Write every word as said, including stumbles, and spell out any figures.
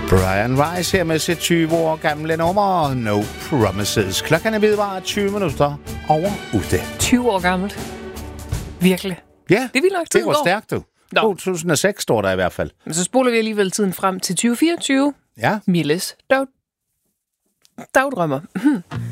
Brian Rice her med sit tyve år gamle nummer No Promises. Klokken er ved bare tyve minutter over otte. tyve år gammelt. Virkelig. Ja, det, nok det var stærkt, du. Nå. to tusind og seks står der i hvert fald. Men så spoler vi alligevel tiden frem til tyve fireogtyve. Ja. Milles dag... dagdrømmer.